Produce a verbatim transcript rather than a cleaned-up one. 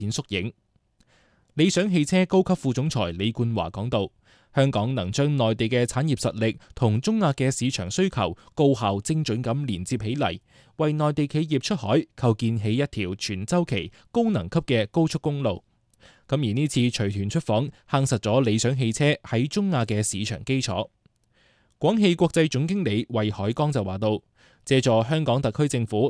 顯縮影。理想汽車高級副總裁李冠華講道，香港能將內地嘅產業實力同中亞嘅市場需求高效精準咁連接起嚟，為內地企業出海構建起一條全周期高能級嘅高速公路。咁而呢次隨團出訪，夯實咗理想汽車喺中亞嘅市場基礎。廣汽國際總經理魏海剛就話到，借助香港特區政府